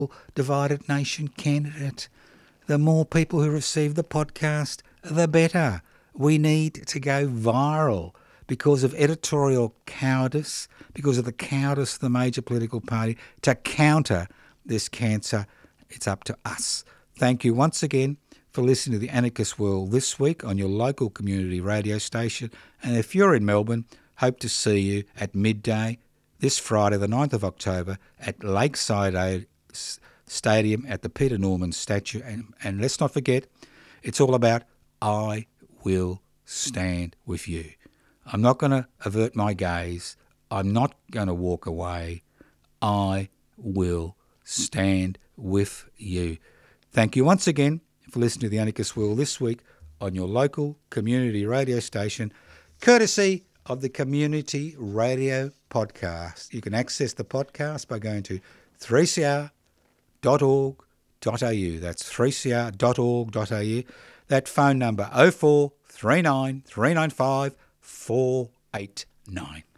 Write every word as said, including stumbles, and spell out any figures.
divided nation candidate. The more people who receive the podcast, the better. We need to go viral because of editorial cowardice, because of the cowardice of the major political party to counter this cancer. It's up to us. Thank you once again for listening to The Anarchist World this week on your local community radio station. And if you're in Melbourne, hope to see you at midday this Friday, the ninth of October, at Lakeside Stadium at the Peter Norman statue. And, and let's not forget, it's all about I will stand with you. I'm not going to avert my gaze. I'm not going to walk away. I will stand with you. Thank you once again for listening to The Anarchist World this week on your local community radio station, courtesy of the Community Radio Podcast. You can access the podcast by going to three c r dot org dot a u. That's three c r dot org dot a u. That phone number oh four three nine three nine five four eight nine.